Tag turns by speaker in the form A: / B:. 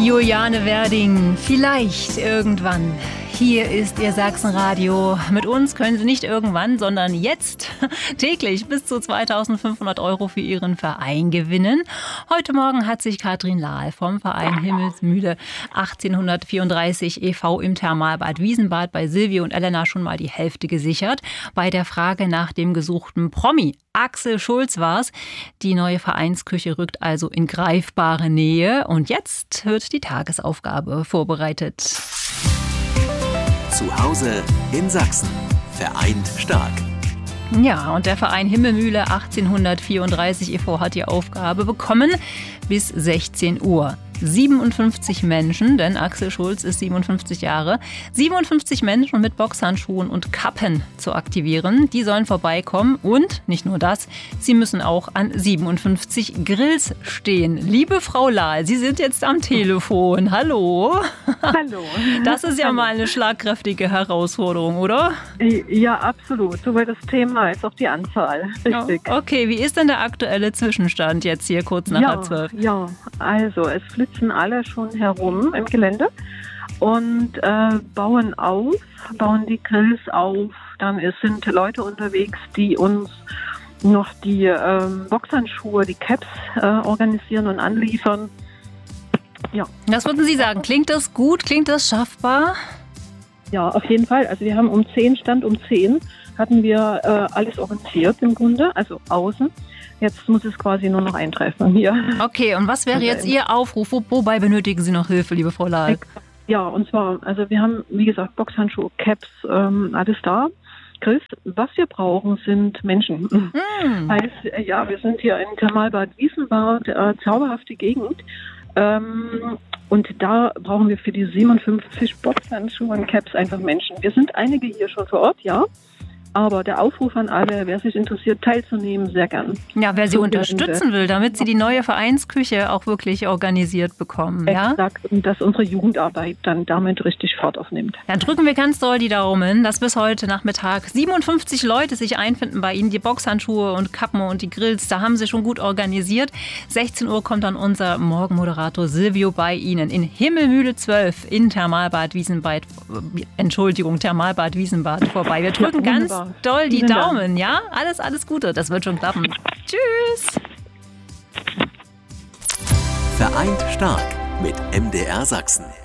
A: Juliane Werding, vielleicht irgendwann. Hier ist Ihr Sachsenradio. Mit uns können Sie nicht irgendwann, sondern jetzt täglich bis zu 2.500 € für Ihren Verein gewinnen. Heute Morgen hat sich Katrin Lahl vom Verein Himmelsmühle 1834 e.V. im Thermalbad Wiesenbad bei Silvio und Elena schon mal die Hälfte gesichert. Bei der Frage nach dem gesuchten Promi. Axel Schulz war's. Die neue Vereinsküche rückt also in greifbare Nähe. Und jetzt wird die Tagesaufgabe vorbereitet.
B: Zu Hause in Sachsen. Vereint stark.
A: Ja, und der Verein Himmelsmühle 1834 e.V. hat die Aufgabe bekommen bis 16 Uhr. 57 Menschen, denn Axel Schulz ist 57 Jahre, 57 Menschen mit Boxhandschuhen und Kappen zu aktivieren. Die sollen vorbeikommen und nicht nur das, sie müssen auch an 57 Grills stehen. Liebe Frau Lahl, Sie sind jetzt am Telefon. Hallo.
C: Hallo.
A: Das ist ja mal eine schlagkräftige Herausforderung, oder?
C: Ja, absolut. Sowohl das Thema als auch die Anzahl. Richtig.
A: Okay, wie ist denn der aktuelle Zwischenstand jetzt hier kurz nach halb 12?
C: Ja, also es flitzen alle schon herum im Gelände und bauen die Grills auf. Dann sind Leute unterwegs, die uns noch die Boxhandschuhe, die Caps organisieren und anliefern. Ja.
A: Was würden Sie sagen? Klingt das gut? Klingt das schaffbar?
C: Ja, auf jeden Fall. Also wir haben um 10 hatten wir alles organisiert im Grunde, also außen. Jetzt muss es quasi nur noch eintreffen hier.
A: Okay, und was wäre jetzt Ihr Aufruf? Wobei benötigen Sie noch Hilfe, liebe Frau Lahl?
C: Ja, und zwar, also wir haben, wie gesagt, Boxhandschuhe, Caps, alles da. Chris, was wir brauchen, sind Menschen. Heißt, ja, wir sind hier in Thermalbad Wiesenbad, zauberhafte Gegend. Und da brauchen wir für die 57 Boxhandschuhe und Caps einfach Menschen. Wir sind einige hier schon vor Ort, ja. Aber der Aufruf an alle, wer sich interessiert, teilzunehmen, sehr gern.
A: Ja, wer Sie unterstützen will, damit Sie die neue Vereinsküche auch wirklich organisiert bekommen. Ja?
C: Exakt, und dass unsere Jugendarbeit dann damit richtig Fahrt aufnimmt.
A: Dann drücken wir ganz doll die Daumen, dass bis heute Nachmittag 57 Leute sich einfinden bei Ihnen. Die Boxhandschuhe und Kappen und die Grills, da haben Sie schon gut organisiert. 16 Uhr kommt dann unser Morgenmoderator Silvio bei Ihnen in Himmelsmühle 12 in Thermalbad Wiesenbad vorbei. Wir drücken ganz doll die Daumen, ja? Alles Gute, das wird schon klappen. Tschüss!
B: Vereint stark mit MDR Sachsen.